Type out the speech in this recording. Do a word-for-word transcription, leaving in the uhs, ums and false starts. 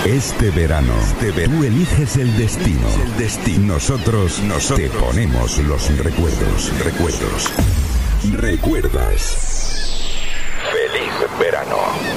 Este verano, este ver- tú eliges el destino. El destino. Nosotros, nosotros te ponemos los recuerdos, recuerdos. ¿Recuerdas? Feliz verano.